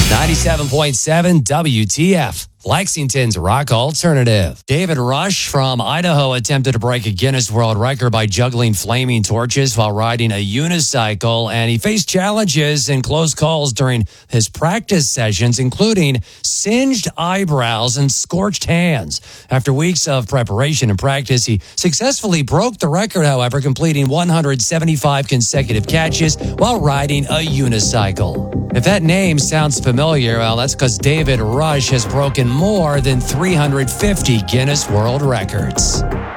97.7 WTF, Lexington's rock alternative. David Rush from Idaho attempted to break a Guinness World Record by juggling flaming torches while riding a unicycle, and he faced challenges and close calls during his practice sessions, including singed eyebrows and scorched hands. After weeks of preparation and practice, he successfully broke the record, however, completing 175 consecutive catches while riding a unicycle. If that name sounds familiar, well, that's because David Rush has broken more than 350 Guinness World Records.